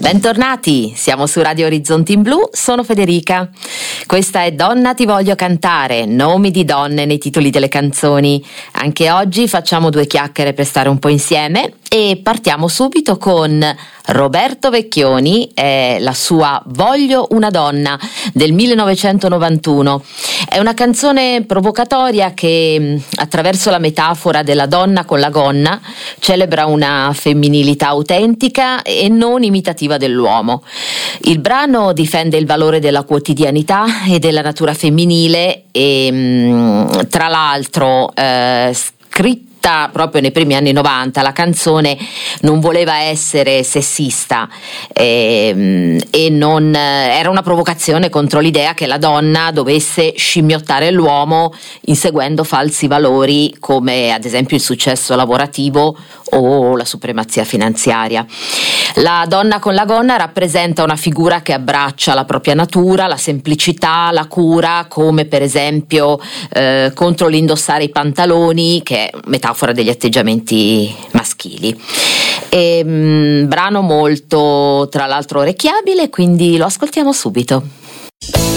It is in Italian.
Bentornati, siamo su Radio Orizzonti in Blu, sono Federica. Questa è Donna ti voglio cantare, nomi di donne nei titoli delle canzoni. Anche oggi facciamo due chiacchiere per stare un po' insieme e partiamo subito con Roberto Vecchioni, la sua Voglio una donna del 1991. È una canzone provocatoria che attraverso la metafora della donna con la gonna celebra una femminilità autentica e non imitativa dell'uomo. Il brano difende il valore della quotidianità e della natura femminile e tra l'altro scritto proprio nei primi anni 90, la canzone non voleva essere sessista e non era una provocazione contro l'idea che la donna dovesse scimmiottare l'uomo inseguendo falsi valori come ad esempio il successo lavorativo o la supremazia finanziaria. La donna con la gonna rappresenta una figura che abbraccia la propria natura, la semplicità, la cura, come per esempio contro l'indossare i pantaloni, che è metafora degli atteggiamenti maschili. Brano molto, tra l'altro, orecchiabile, quindi lo ascoltiamo subito.